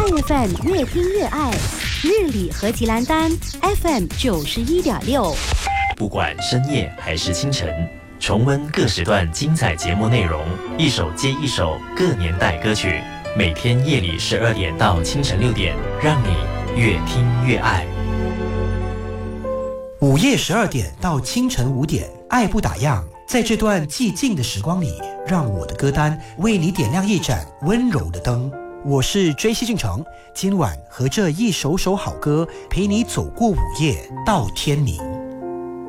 爱 FM 越听越爱，日理和吉兰丹 FM 91.6。 不管深夜还是清晨，重温各时段精彩节目内容，一首接一首各年代歌曲。每天夜里12点到清晨6点，让你越听越爱。 午夜12点到清晨5点，爱不打烊。在这段寂静的时光里，让我的歌单为你点亮一盏温柔的灯。我是追西俊成，今晚和这一首首好歌陪你走过午夜到天明。